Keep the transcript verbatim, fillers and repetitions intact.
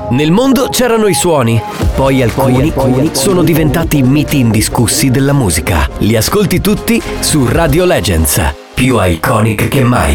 Nel mondo c'erano i suoni, poi alcuni, poi alcuni sono diventati miti indiscussi della musica. Li ascolti tutti su Radio Legends, più iconic che mai.